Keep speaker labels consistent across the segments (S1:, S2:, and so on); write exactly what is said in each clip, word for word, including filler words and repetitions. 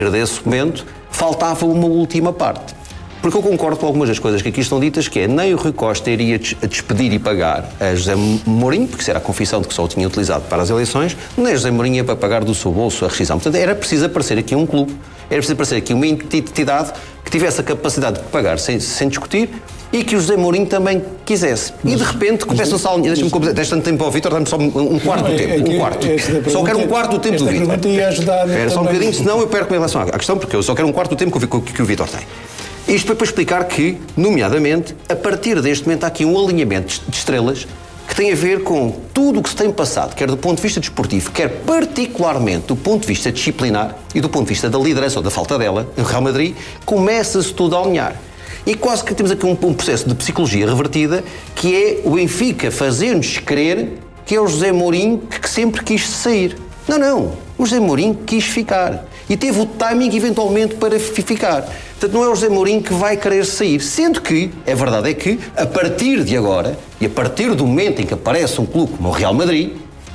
S1: desse momento, faltava uma última parte. Porque eu concordo com algumas das coisas que aqui estão ditas, que é nem o Rui Costa iria despedir e pagar a José Mourinho, porque isso era a confissão de que só o tinha utilizado para as eleições, nem José Mourinho ia para pagar do seu bolso a rescisão. Portanto, era preciso aparecer aqui um clube, era preciso aparecer aqui uma entidade que tivesse a capacidade de pagar sem, sem discutir e que o José Mourinho também quisesse. Mas, e de repente começa-se a alinhar. Deixa-me deste tanto tempo ao Vítor, dá-me só um quarto do tempo. Um quarto. Só quero um quarto do tempo do Vítor. Espera só um bocadinho, senão eu perco em relação à questão, porque eu só quero um quarto do tempo que o Vítor tem. Isto foi para explicar que, nomeadamente, a partir deste momento há aqui um alinhamento de estrelas que tem a ver com tudo o que se tem passado, quer do ponto de vista desportivo, quer particularmente do ponto de vista disciplinar e do ponto de vista da liderança ou da falta dela, em Real Madrid, começa-se tudo a alinhar. E quase que temos aqui um, um processo de psicologia revertida, que é o Benfica fazer-nos crer que é o José Mourinho que sempre quis sair. Não, não. O José Mourinho quis ficar. E teve o timing, eventualmente, para ficar. Portanto, não é o José Mourinho que vai querer sair. Sendo que, a verdade é que, a partir de agora, e a partir do momento em que aparece um clube como o Real Madrid,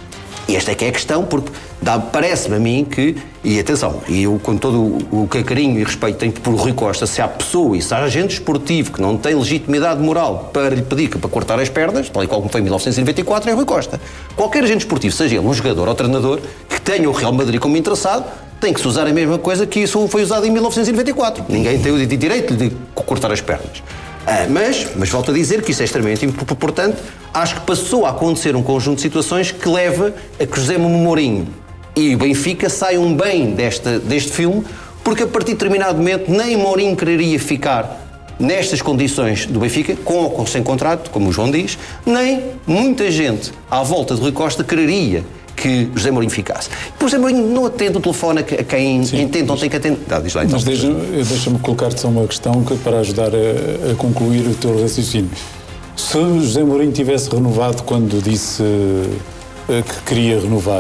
S1: e esta é que é a questão, porque parece-me a mim que, e atenção, e eu com todo o, o carinho e respeito tenho por Rui Costa, se há pessoa e se há agente esportivo que não tem legitimidade moral para lhe pedir para cortar as pernas, tal e qual como foi em mil novecentos e noventa e quatro, é Rui Costa. Qualquer agente esportivo, seja ele um jogador ou treinador, que tenha o Real Madrid como interessado, tem que se usar a mesma coisa que isso foi usado em mil novecentos e noventa e quatro. Ninguém tem o direito de cortar as pernas. Ah, mas, mas volto a dizer que isso é extremamente importante. Acho que passou a acontecer um conjunto de situações que leva a que José Mourinho e o Benfica saiam bem desta, deste filme, porque a partir de determinado momento nem Mourinho quereria ficar nestas condições do Benfica, com ou sem contrato, como o João diz, nem muita gente à volta de Rui Costa quereria que José Mourinho ficasse. Pois José Mourinho não atende o telefone a quem Sim, entende ou tem que atender. Ah, diz lá, então.
S2: Mas deixa-me deixa colocar-te só uma questão que, para ajudar a, a concluir o teu raciocínio. Se José Mourinho tivesse renovado quando disse uh, que queria renovar,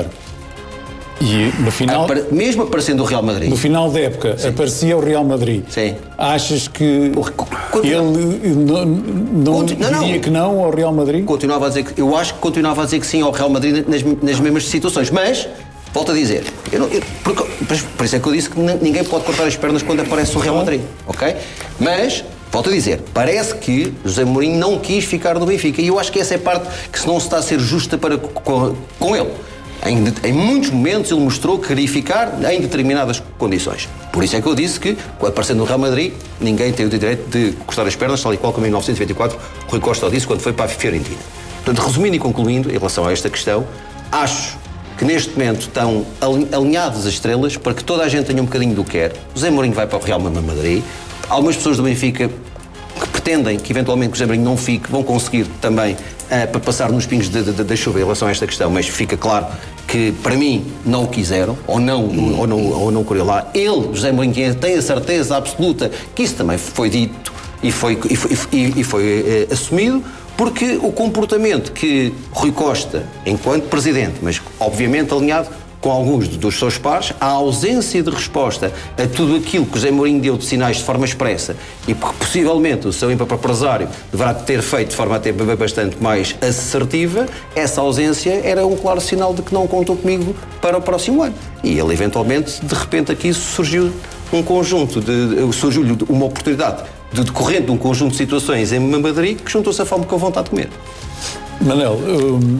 S2: e no final...
S1: Apare... Mesmo aparecendo o Real Madrid.
S2: No final da época, Sim. aparecia o Real Madrid.
S1: Sim.
S2: Achas que
S1: Continua...
S2: ele não, não
S1: Continu...
S2: diria não, não. que não ao Real Madrid?
S1: Continuava a dizer que... Eu acho que continuava a dizer que sim ao Real Madrid nas, nas mesmas situações. Mas, volto a dizer, eu não, eu, por, por isso é que eu disse que ninguém pode cortar as pernas quando aparece o Real Madrid. Ok? Mas... Volto a dizer, parece que José Mourinho não quis ficar no Benfica. E eu acho que essa é a parte que se não se está a ser justa para, com, com ele. Em, em muitos momentos ele mostrou que queria ficar em determinadas condições. Por isso é que eu disse que, aparecendo no Real Madrid, ninguém tem o direito de cortar as pernas, tal e qual como em mil novecentos e noventa e quatro o Rui Costa disse quando foi para a Fiorentina. Portanto, resumindo e concluindo, em relação a esta questão, acho que neste momento estão alinhadas as estrelas para que toda a gente tenha um bocadinho do que quer. José Mourinho vai para o Real Madrid. Algumas pessoas do Benfica que pretendem que eventualmente o José Mourinho não fique, vão conseguir também uh, para passar nos pingos da chuva em relação a esta questão, mas fica claro que para mim não o quiseram, ou não, hum. ou não, ou não queriam lá. Ele, José Mourinho, tem a certeza absoluta que isso também foi dito e foi, e foi, e, e foi uh, assumido, porque o comportamento que Rui Costa, enquanto presidente, mas obviamente alinhado com alguns dos seus pares, a ausência de resposta a tudo aquilo que José Mourinho deu de sinais de forma expressa e porque possivelmente o seu empresário deverá ter feito de forma até bastante mais assertiva, essa ausência era um claro sinal de que não contou comigo para o próximo ano. E ele eventualmente, de repente aqui surgiu um conjunto, de, surgiu-lhe uma oportunidade de decorrente de um conjunto de situações em Madrid que juntou-se a fome com a vontade de comer.
S2: Manel, hum...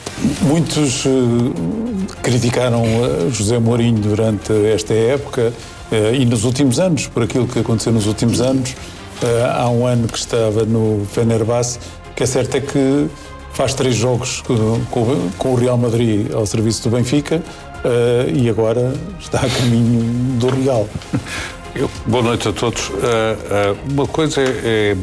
S2: muitos uh, criticaram uh, José Mourinho durante esta época uh, e nos últimos anos, por aquilo que aconteceu nos últimos anos. Uh, há um ano que estava no Fenerbahçe, que é certo é que faz três jogos com, com, com o Real Madrid ao serviço do Benfica uh, e agora está a caminho do Real.
S3: Eu, boa noite a todos. Uh, uh, uma coisa é, é,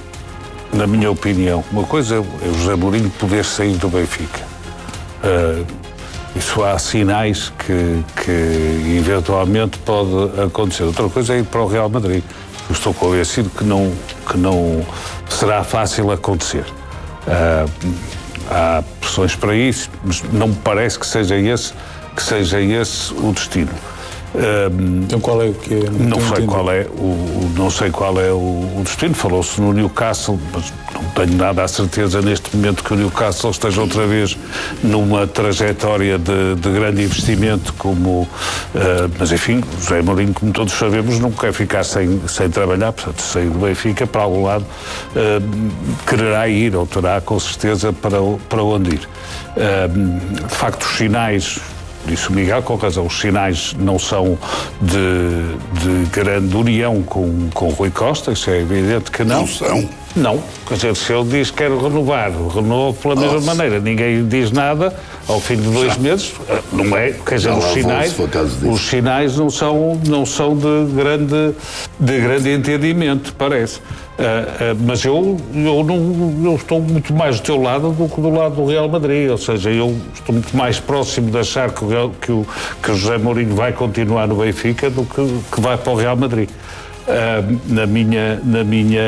S3: na minha opinião, uma coisa é o José Mourinho poder sair do Benfica. Uh, isso há sinais que, que eventualmente pode acontecer. Outra coisa é ir para o Real Madrid. Eu estou convencido que não, que não será fácil acontecer. Uh, há pressões para isso, mas não me parece que seja esse, que seja esse o destino. Um,
S2: então qual é o que é?
S3: Não, não sei qual é o, o não sei qual é o, o destino. Falou-se no Newcastle, mas não tenho nada a certeza neste momento que o Newcastle esteja outra vez numa trajetória de, de grande investimento como, uh, mas enfim, José Mourinho, como todos sabemos, não quer ficar sem, sem trabalhar, portanto, sair do Benfica para algum lado, uh, quererá ir, ou terá com certeza para, para onde ir. Uh, de facto, os sinais, disse o Miguel com razão, os sinais não são de, de grande união com, com Rui Costa, isso é evidente que não.
S4: Não são.
S3: Não, quer dizer, se ele diz que quer renovar, renova pela mesma Nossa. maneira, ninguém diz nada, ao fim de dois Já. meses, não é, quer dizer, os sinais, os sinais não são, não são de, grande, de grande entendimento, parece. Uh, uh, mas eu, eu, não, eu estou muito mais do teu lado do que do lado do Real Madrid, ou seja, eu estou muito mais próximo de achar que o, que o, que o José Mourinho vai continuar no Benfica do que, que vai para o Real Madrid. Uh, na minha, na minha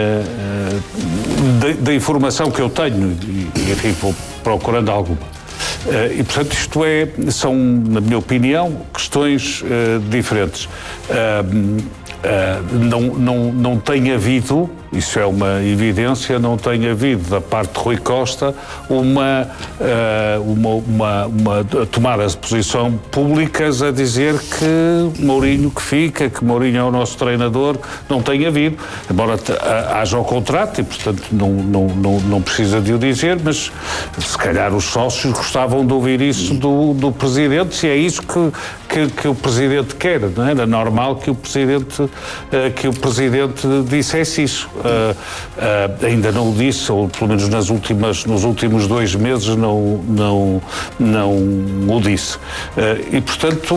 S3: uh, da, da informação que eu tenho, e enfim, vou procurando alguma. Uh, e, portanto, isto é, são, na minha opinião, questões uh, diferentes. Uh, uh, não, não, não tem havido, isso é uma evidência, não tem havido da parte de Rui Costa uma, uh, uma, uma, uma tomada de posição públicas a dizer que Mourinho que fica, que Mourinho é o nosso treinador, não tem havido, embora haja o contrato e, portanto, não, não, não, não precisa de o dizer, mas se calhar os sócios gostavam de ouvir isso do, do Presidente, se é isso que, que, que o Presidente quer, não é? Era normal que o Presidente, uh, que o Presidente dissesse isso. Uh, uh, ainda não o disse, ou pelo menos nas últimas, nos últimos dois meses não, não, não o disse. Uh, e, portanto, uh,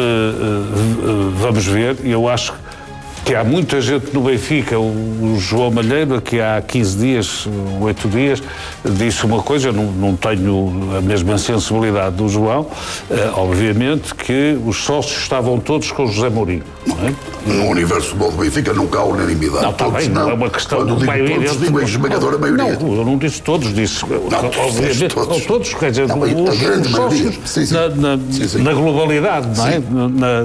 S3: uh, vamos ver, eu acho que há muita gente no Benfica, o, o João Malheiro, que há quinze dias, oito dias, disse uma coisa, eu não, não tenho a mesma sensibilidade do João, uh, obviamente que os sócios estavam todos com o José Mourinho. Não é?
S4: No universo do Benfica nunca há unanimidade.
S3: Não, está bem, não é uma questão
S4: Quando
S3: de maioria.
S4: Todos, digo a esmagadora maioria.
S3: Não, eu não disse todos, disse.
S4: Não,
S3: obviamente,
S4: todos.
S3: todos, quer dizer,
S4: não,
S3: os,
S4: a grande
S3: os
S4: maioria.
S3: sócios
S4: Sim, sim.
S3: Na, na,
S4: sim, sim.
S3: na globalidade, não é?
S4: Sim.
S3: Na, uh,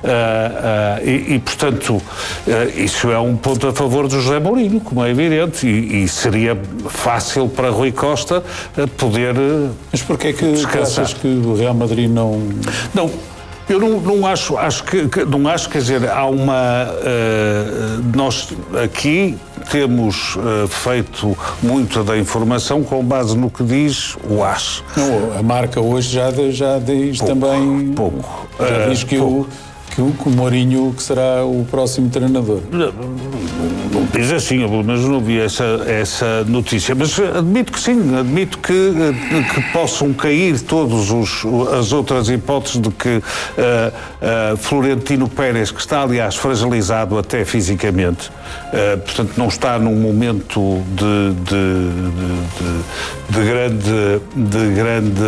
S3: uh, e, e, portanto, uh, isso é um ponto a favor do José Mourinho, como é evidente, e, e seria fácil para Rui Costa uh, poder uh,
S2: Mas porquê é que achas que o Real Madrid não...
S3: Não. Eu não, não acho, acho que, que, não acho, quer dizer, há uma, uh, nós aqui temos uh, feito muito da informação com base no que diz o A S.
S2: Não, a marca hoje já, já diz
S3: pouco,
S2: também,
S3: pouco.
S2: já
S3: uh,
S2: diz que
S3: pouco.
S2: o que o Mourinho que será o próximo treinador.
S3: Não, não diz assim, eu pelo menos não vi essa, essa notícia, mas admito que sim, admito que, que possam cair todas as outras hipóteses de que uh, uh, Florentino Pérez, que está aliás fragilizado até fisicamente, uh, portanto não está num momento de, de, de, de, de grande, de grande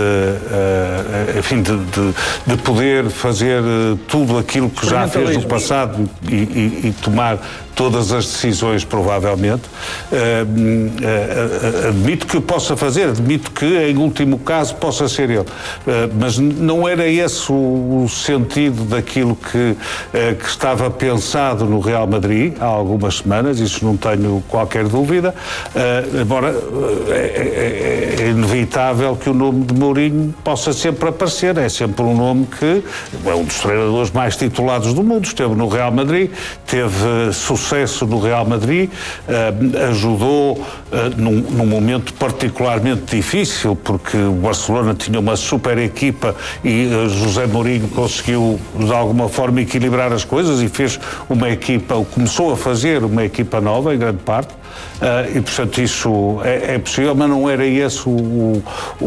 S3: uh, enfim, de, de, de poder fazer tudo aquilo que já fez no passado e, e, e tomar todas as decisões, provavelmente. Uh, uh, uh, admito que o possa fazer, admito que, em último caso, possa ser ele. Uh, mas não era esse o, o sentido daquilo que, uh, que estava pensado no Real Madrid há algumas semanas, isso não tenho qualquer dúvida, uh, embora uh, é, é inevitável que o nome de Mourinho possa sempre aparecer, é sempre um nome que é um dos treinadores mais titulados do mundo, esteve no Real Madrid, teve sucesso sucesso no Real Madrid, uh, ajudou uh, num, num momento particularmente difícil, porque o Barcelona tinha uma super equipa e uh, José Mourinho conseguiu de alguma forma equilibrar as coisas e fez uma equipa, começou a fazer uma equipa nova em grande parte. Uh, e portanto isso é, é possível, mas não era esse o, o, o,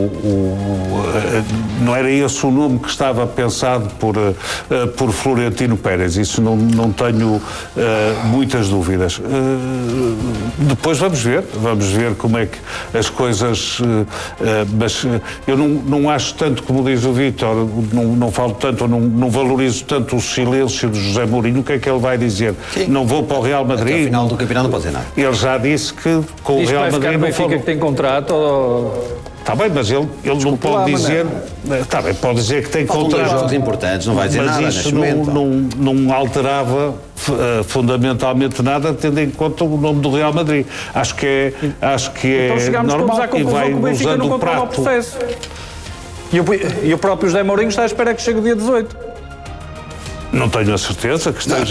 S3: o não era esse o nome que estava pensado por, uh, por Florentino Pérez, isso não, não tenho uh, muitas dúvidas. Uh, depois vamos ver, vamos ver como é que as coisas, uh, uh, mas uh, eu não, não acho tanto, como diz o Vítor, não, não falo tanto, não, não valorizo tanto o silêncio de José Mourinho. O que é que ele vai dizer? Sim. Não vou para o Real Madrid.
S1: Até ao final do campeonato não pode dizer nada.
S3: Ele já disse que com
S5: Diz
S3: o Real
S5: que vai
S3: Madrid
S5: ficar no Benfica
S3: falou.
S5: Que tem contrato ou...
S3: Está bem, mas ele, ele não pode
S5: lá,
S3: dizer... Está bem, pode dizer que tem
S1: Faltam dois
S3: contrato.
S1: jogos importantes, não vai dizer
S3: mas
S1: nada
S3: isso
S1: neste
S3: não,
S1: momento.
S3: não, não alterava uh, fundamentalmente nada, tendo em conta o nome do Real Madrid. Acho que é, acho que é
S5: Então chegámos todos
S3: normal
S5: à
S3: e
S5: conclusão
S3: vai
S5: que o Benfica
S3: usando
S5: não
S3: o
S5: controla o
S3: prato.
S5: processo. E o, e o próprio José Mourinho está à espera que chegue o dia dezoito.
S3: Não tenho a certeza que esteja